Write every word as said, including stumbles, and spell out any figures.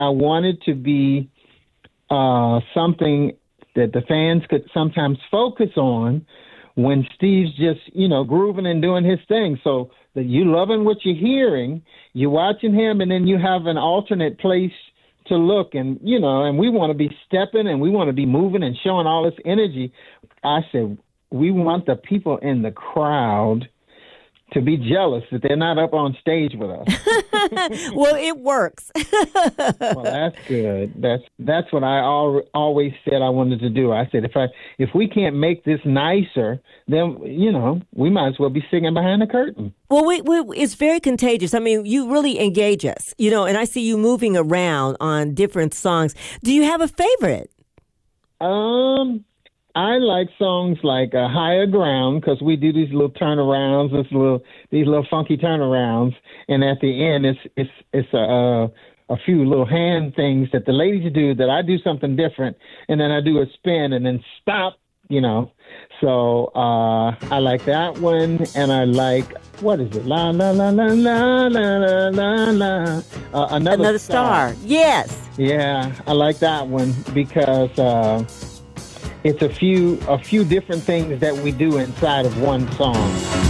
I wanted to be uh, something that the fans could sometimes focus on when Steve's just, you know, grooving and doing his thing. So that you loving what you're hearing, you're watching him, and then you have an alternate place to look. And, you know, and we want to be stepping and we want to be moving and showing all this energy. I said, we want the people in the crowd to be jealous that they're not up on stage with us. Well, it works. Well, that's good. That's that's what I al- always said I wanted to do. I said, if I if we can't make this nicer, then, you know, we might as well be singing behind the curtain. Well, we, we, it's very contagious. I mean, you really engage us, you know, and I see you moving around on different songs. Do you have a favorite? Um... I like songs like uh, Higher Ground, because we do these little turnarounds, this little these little funky turnarounds, and at the end it's it's it's a a, a few little hand things that the ladies do that I do something different, and then I do a spin and then stop, you know. So uh, I like that one, and I like, what is it? La la la la la la la la. Uh, another Another star. star. Yes. Yeah, I like that one because. Uh, It's a few a few different things that we do inside of one song.